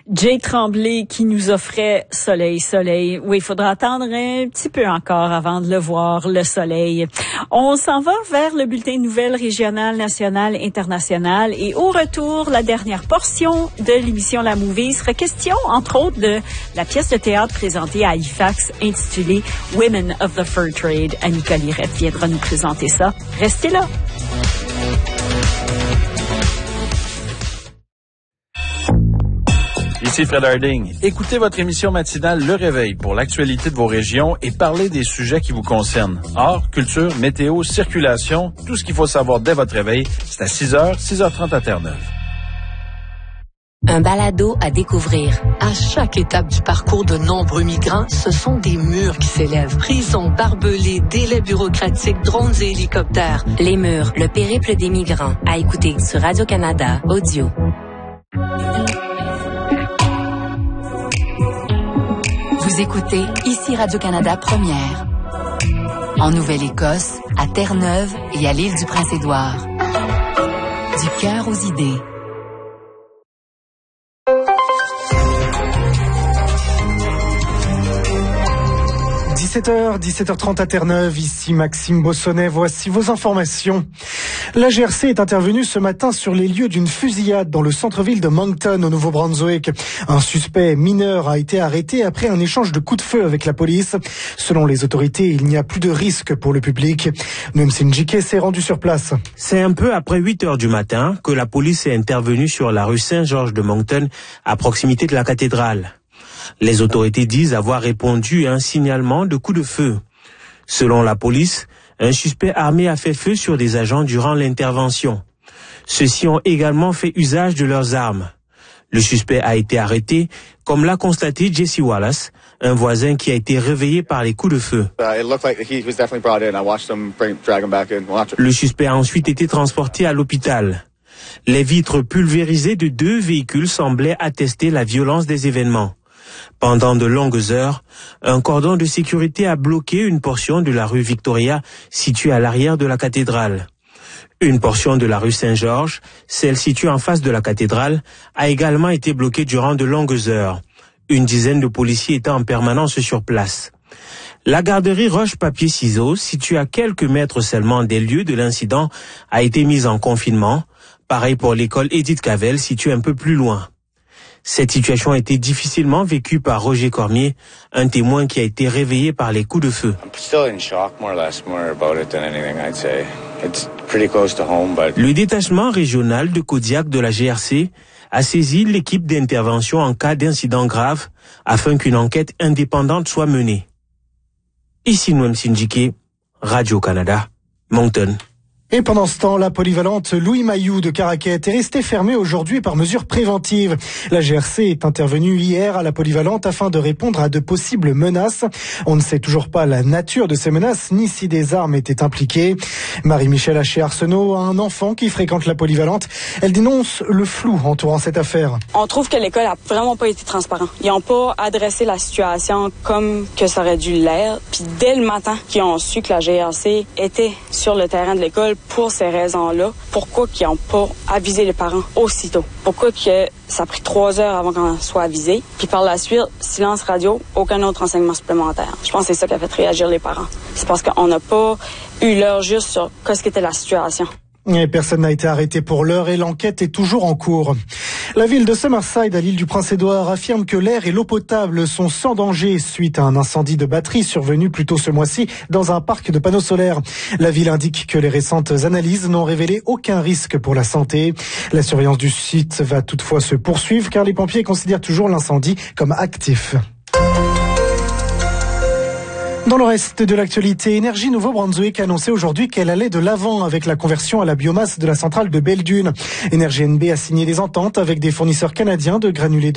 Jay Tremblay qui nous offrait Soleil, Soleil. Oui, il faudra attendre un petit peu encore avant de le voir, le soleil. On s'en va vers le bulletin de nouvelles régionales, nationales, internationales. Et au retour, la dernière portion de l'émission La Mouvie sera question, entre autres, de la pièce de théâtre présentée à Halifax intitulée Women of the Fur Trade. Annika Lirette viendra nous présenter ça. Restez là. Ici Fred Harding. Écoutez votre émission matinale Le Réveil pour l'actualité de vos régions et parlez des sujets qui vous concernent. Art, culture, météo, circulation, tout ce qu'il faut savoir dès votre réveil, c'est à 6h, 6h30 à Terre-Neuve. Un balado à découvrir. À chaque étape du parcours de nombreux migrants, ce sont des murs qui s'élèvent. Prisons, barbelés, délais bureaucratiques, drones et hélicoptères. Les murs, le périple des migrants. À écouter sur Radio-Canada Audio. Vous écoutez ici Radio-Canada Première. En Nouvelle-Écosse, à Terre-Neuve et à l'île du Prince-Édouard. Du cœur aux idées. « 17h30 à Terre-Neuve, ici Maxime Bossonnet, voici vos informations. La GRC est intervenue ce matin sur les lieux d'une fusillade dans le centre-ville de Moncton, au Nouveau-Brunswick. Un suspect mineur a été arrêté après un échange de coups de feu avec la police. Selon les autorités, il n'y a plus de risque pour le public. Noam Sinjike s'est rendu sur place. C'est un peu après 8 heures du matin que la police est intervenue sur la rue Saint-Georges de Moncton, à proximité de la cathédrale. Les autorités disent avoir répondu à un signalement de coup de feu. Selon la police, un suspect armé a fait feu sur des agents durant l'intervention. Ceux-ci ont également fait usage de leurs armes. Le suspect a été arrêté, comme l'a constaté Jesse Wallace, un voisin qui a été réveillé par les coups de feu. Le suspect a ensuite été transporté à l'hôpital. Les vitres pulvérisées de 2 véhicules semblaient attester la violence des événements. Pendant de longues heures, un cordon de sécurité a bloqué une portion de la rue Victoria située à l'arrière de la cathédrale. Une portion de la rue Saint-Georges, celle située en face de la cathédrale, a également été bloquée durant de longues heures. Une dizaine de policiers étaient en permanence sur place. La garderie Roche-Papier-Ciseaux, située à quelques mètres seulement des lieux de l'incident, a été mise en confinement. Pareil pour l'école Edith Cavell, située un peu plus loin. Cette situation a été difficilement vécue par Roger Cormier, un témoin qui a été réveillé par les coups de feu. Le détachement régional de Kodiak de la GRC a saisi l'équipe d'intervention en cas d'incident grave afin qu'une enquête indépendante soit menée. Ici Noam Sinjike, Radio-Canada, Moncton. Et pendant ce temps, la polyvalente Louis Mayou de Caraquet est restée fermée aujourd'hui par mesure préventive. La GRC est intervenue hier à la polyvalente afin de répondre à de possibles menaces. On ne sait toujours pas la nature de ces menaces, ni si des armes étaient impliquées. Marie-Michel Haché-Arsenault a un enfant qui fréquente la polyvalente. Elle dénonce le flou entourant cette affaire. On trouve que l'école a vraiment pas été transparente. Ils n'ont pas adressé la situation comme que ça aurait dû l'être. Puis dès le matin qu'ils ont su que la GRC était sur le terrain de l'école, pour ces raisons-là, pourquoi qu'ils n'ont pas avisé les parents aussitôt? Pourquoi que ça a pris 3 heures avant qu'on soit avisé? Puis par la suite, silence radio, aucun autre enseignement supplémentaire. Je pense que c'est ça qui a fait réagir les parents. C'est parce qu'on n'a pas eu l'heure juste sur qu'est-ce qu'était la situation. Et personne n'a été arrêté pour l'heure et l'enquête est toujours en cours. La ville de Summerside, à l'île du Prince-Édouard, affirme que l'air et l'eau potable sont sans danger suite à un incendie de batterie survenu plus tôt ce mois-ci dans un parc de panneaux solaires. La ville indique que les récentes analyses n'ont révélé aucun risque pour la santé. La surveillance du site va toutefois se poursuivre car les pompiers considèrent toujours l'incendie comme actif. Dans le reste de l'actualité, Énergie Nouveau-Brunswick a annoncé aujourd'hui qu'elle allait de l'avant avec la conversion à la biomasse de la centrale de Belledune. Énergie NB a signé des ententes avec des fournisseurs canadiens de granulés